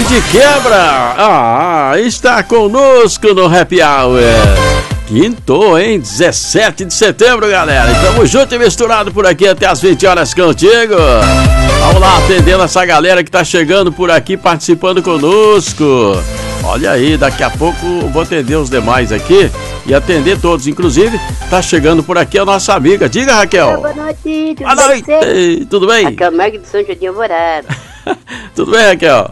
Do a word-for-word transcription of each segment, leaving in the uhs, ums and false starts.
de quebra. Ah, está conosco no Happy Hour. Quintou, hein? dezessete de setembro, galera. Estamos juntos e misturado por aqui até as vinte horas contigo. Vamos lá, atendendo essa galera que tá chegando por aqui, participando conosco. Olha aí, daqui a pouco vou atender os demais aqui e atender todos. Inclusive, tá chegando por aqui a nossa amiga. Diga, Raquel. Boa noite, tudo Boa noite. bem? Ei, tudo bem? Raquel Marques de São Jardim Alvorada. Tudo bem, Raquel?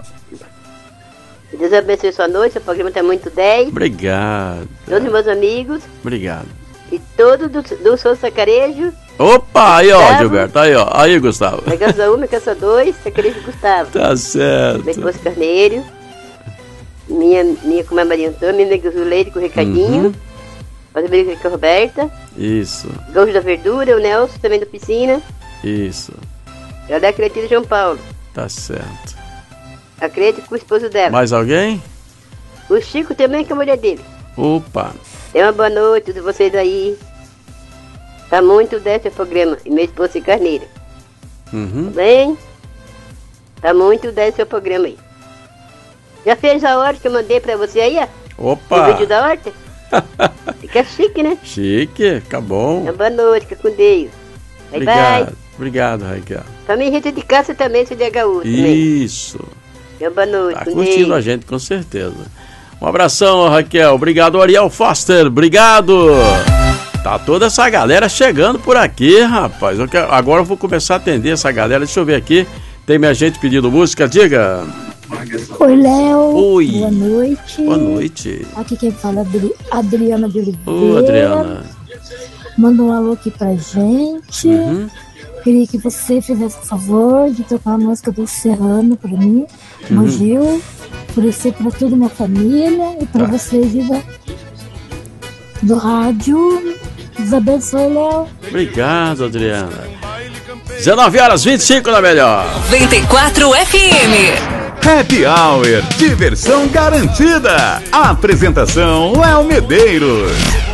Deus abençoe sua noite, seu programa tá muito dez. Obrigado. Todos os meus amigos Obrigado. e todos do, do Sou Sacarejo. Opa, aí ó, Gustavo. Gilberto, aí ó, aí Gustavo. Da Casa um, Casa dois, Sacarejo Gustavo. Tá certo. Minha esposa Carneiro. Minha, minha comadre Maria Antônia, minha Zuleide com o recadinho. Uhum. Fazer beijo com a Roberta. Isso, Gaúcho da Verdura, o Nelson também da Piscina. isso, Ela da Creatina João Paulo. tá certo. A Crete com o esposo dela. Mais alguém? O Chico também com a mulher dele. Opa, Dê uma boa noite de vocês aí. Tá muito desse programa. E minha esposa Carneiro. uhum. Tá bem? Tá muito desse seu programa aí. Já fez a horta que eu mandei pra você aí, ó? O Opa, vídeo da horta? Fica chique, né? chique, fica bom. Uma boa noite, fica com Deus. Bye, Obrigado, bye. obrigado, Raquel. Família gente de casa também, se de H U também. Isso, Uma boa noite, tá com curtindo Deus. a gente, com certeza. Um abração, Raquel, obrigado, Ariel Foster, obrigado. Tá toda essa galera chegando por aqui, rapaz. Eu quero, agora eu vou começar a atender essa galera, deixa eu ver aqui. Tem minha gente pedindo música, diga. Oi, Léo. Oi. Boa noite. Boa noite. Aqui quem fala é Adri- Adriana de Oliveira. Ô, Adriana. Manda um alô aqui pra gente. Uhum. Queria que você fizesse o favor de tocar a música do Serrano pra mim, no Uhum. Gil. Por você, pra toda a minha família e pra Tá. vocês da, do rádio. Deus abençoe, Léo. Obrigado, Adriana. dezenove horas e vinte e cinco na melhor. noventa e quatro F M. Happy Hour, diversão garantida. Apresentação Léo Medeiros.